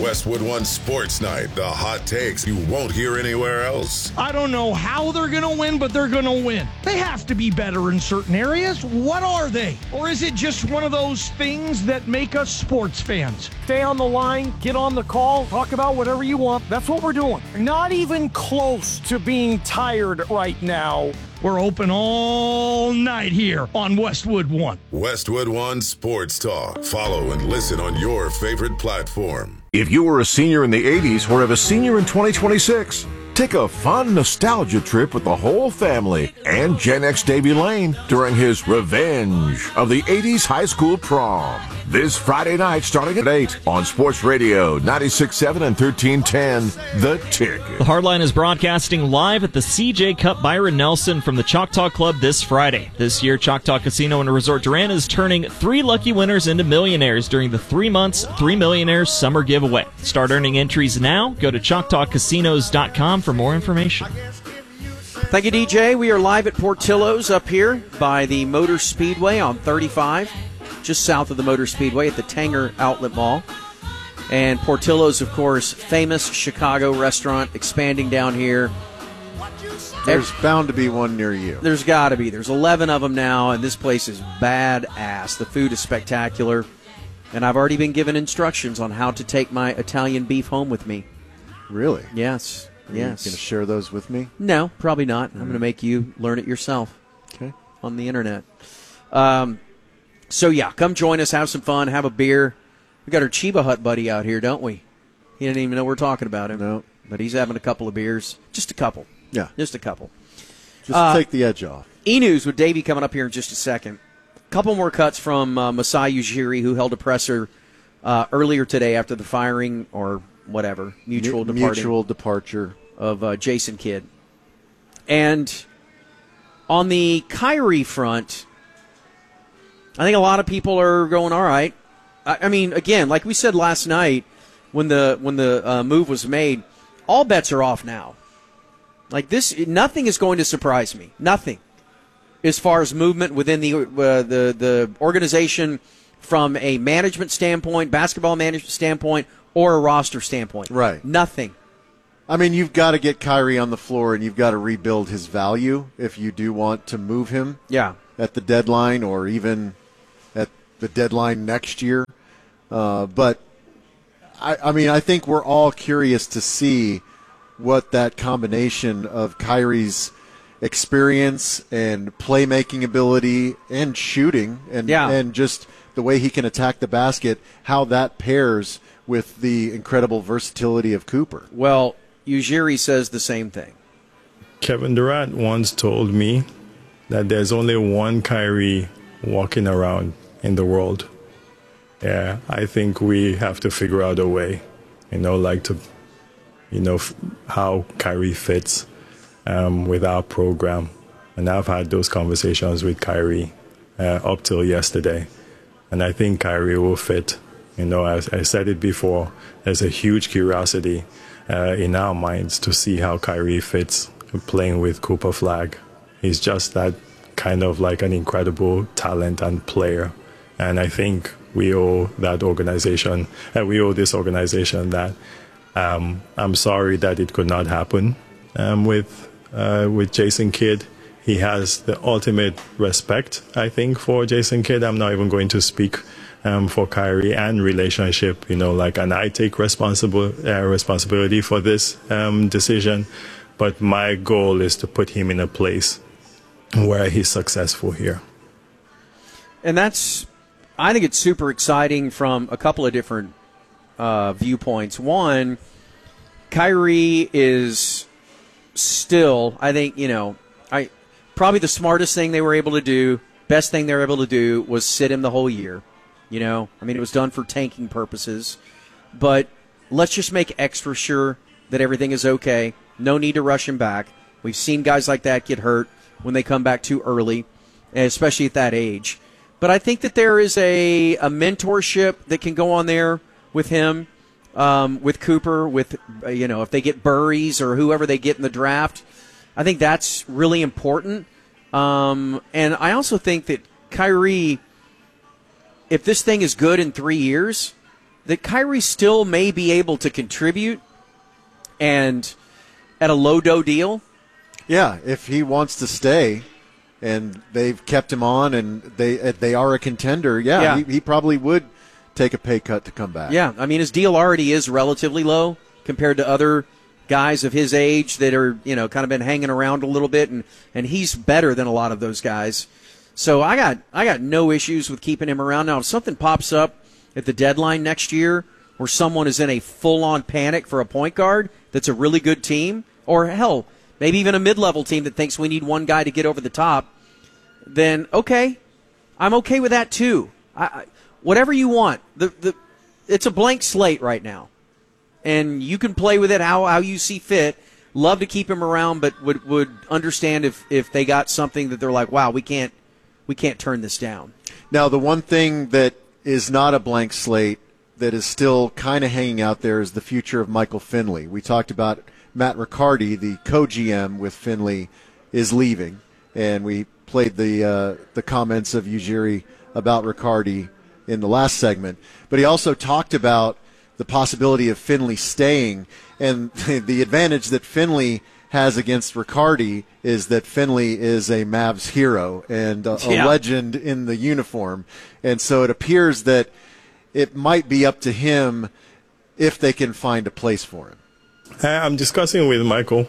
Westwood One Sports Night. The hot takes you won't hear anywhere else. I don't know how they're going to win, but they're going to win. They have to be better in certain areas. What are they? Or is it just one of those things that make us sports fans? Stay on the line, get on the call, talk about whatever you want. That's what we're doing. Not even close to being tired right now. We're open all night here on Westwood One. Westwood One Sports Talk. Follow and listen on your favorite platform. If you were a senior in the 80s or have a senior in 2026, take a fun nostalgia trip with the whole family and Gen X Davy Lane during his Revenge of the 80s High School Prom. This Friday night starting at 8 on Sports Radio 96.7 and 1310, The Ticket. The Hardline is broadcasting live at the CJ Cup Byron Nelson from the Choctaw Club this Friday. This year, Choctaw Casino and Resort Durant is turning 3 lucky winners into millionaires during the 3 months, 3 Millionaires Summer Giveaway. Start earning entries now. Go to ChoctawCasinos.com for more information. Thank you, DJ. We are live at Portillo's up here by the Motor Speedway on 35, just south of the Motor Speedway at the Tanger Outlet Mall. And Portillo's, of course, famous Chicago restaurant, expanding down here. There's bound to be one near you. There's got to be. There's 11 of them now, and this place is badass. The food is spectacular. And I've already been given instructions on how to take my Italian beef home with me. Really? Yes. Are you going to share those with me? No, probably not. I'm going to make you learn it yourself. Okay. On the internet. So, yeah, come join us, have some fun, have a beer. We got our Chiba Hut buddy out here, don't we? He didn't even know we're talking about him. No. But he's having a couple of beers. Just a couple. Yeah. Just a couple. Just take the edge off. E-News with Davey coming up here in just a second. A couple more cuts from Masai Ujiri, who held a presser earlier today after the firing or whatever, mutual departure of Jason Kidd. And on the Kyrie front, I think a lot of people are going, all right. I mean, again, like we said last night when the move was made, all bets are off now. Like this, nothing is going to surprise me. Nothing, as far as movement within the organization from a management standpoint, basketball management standpoint, or a roster standpoint. Right. Nothing. I mean, you've got to get Kyrie on the floor, and you've got to rebuild his value if you do want to move him. Yeah. At the deadline or even at the deadline next year. But, I mean, I think we're all curious to see what that combination of Kyrie's experience and playmaking ability and shooting and just the way he can attack the basket, how that pairs with the incredible versatility of Cooper. Well, Ujiri says the same thing. Kevin Durant once told me that there's only one Kyrie walking around in the world. Yeah, I think we have to figure out a way, how Kyrie fits with our program. And I've had those conversations with Kyrie up till yesterday. And I think Kyrie will fit. As I said it before, there's a huge curiosity in our minds to see how Kyrie fits playing with Cooper Flagg. He's just that kind of like an incredible talent and player. And I think we owe this organization that I'm sorry that it could not happen with Jason Kidd. He has the ultimate respect, I think, for Jason Kidd. I'm not even going to speak for Kyrie and relationship, and I take responsibility for this decision. But my goal is to put him in a place where he's successful here. And I think it's super exciting from a couple of different viewpoints. One, Kyrie is still, I think, probably the smartest thing they were able to do, best thing they were able to do was sit him the whole year. It was done for tanking purposes. But let's just make extra sure that everything is okay. No need to rush him back. We've seen guys like that get hurt when they come back too early, especially at that age. But I think that there is a mentorship that can go on there with him, with Cooper, with, if they get Burries or whoever they get in the draft. I think that's really important. And I also think that Kyrie, if this thing is good in 3 years, that Kyrie still may be able to contribute and at a low-dough deal? Yeah, if he wants to stay and they've kept him on and they are a contender, he probably would take a pay cut to come back. Yeah, I mean, his deal already is relatively low compared to other guys of his age that are, kind of been hanging around a little bit, and he's better than a lot of those guys. So I got no issues with keeping him around. Now, if something pops up at the deadline next year where someone is in a full-on panic for a point guard that's a really good team, or hell, maybe even a mid-level team that thinks we need one guy to get over the top, then okay, I'm okay with that too. Whatever you want. It's a blank slate right now. And you can play with it how you see fit. Love to keep him around, but would understand if they got something that they're like, wow, we can't turn this down. Now, the one thing that is not a blank slate that is still kind of hanging out there is the future of Michael Finley. We talked about Matt Riccardi, the co-GM with Finley, is leaving, and we played the comments of Ujiri about Riccardi in the last segment. But he also talked about the possibility of Finley staying, and the advantage that Finley has against Riccardi is that Finley is a Mavs hero and a legend in the uniform. And so it appears that it might be up to him if they can find a place for him. I'm discussing with Michael,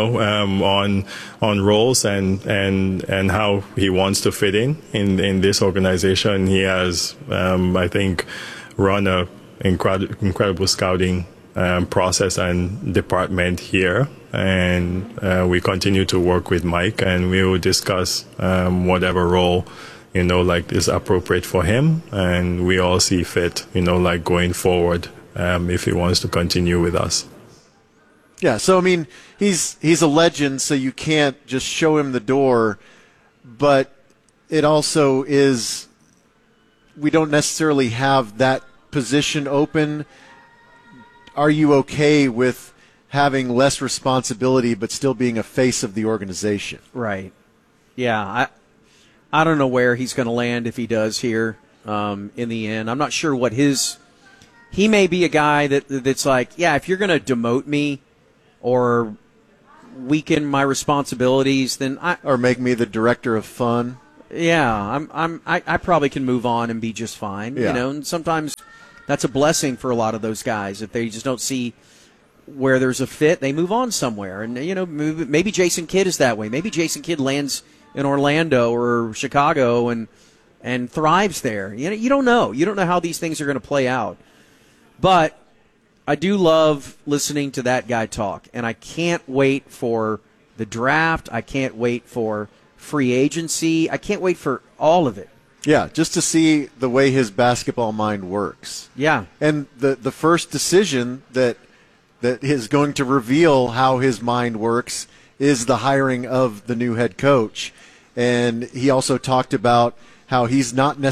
on roles and how he wants to fit in this organization. He has, I think, run a incredible scouting process and department here, and we continue to work with Mike, and we will discuss whatever role is appropriate for him, and we all see fit going forward if he wants to continue with us. Yeah, so I mean, he's a legend, so you can't just show him the door, but it also is, we don't necessarily have that position open. Are you okay with having less responsibility but still being a face of the organization? Right. Yeah, I don't know where he's going to land if he does here in the end. I'm not sure what he may be a guy that's like, yeah, if you're going to demote me or weaken my responsibilities, then or make me the director of fun. Yeah, I probably can move on and be just fine. Yeah. And sometimes that's a blessing for a lot of those guys. If they just don't see where there's a fit, they move on somewhere. And maybe Jason Kidd is that way. Maybe Jason Kidd lands in Orlando or Chicago and thrives there. You don't know. You don't know how these things are going to play out. But I do love listening to that guy talk, and I can't wait for the draft. I can't wait for free agency. I can't wait for all of it. Yeah, just to see the way his basketball mind works. Yeah. And the first decision that is going to reveal how his mind works is the hiring of the new head coach. And he also talked about how he's not necessarily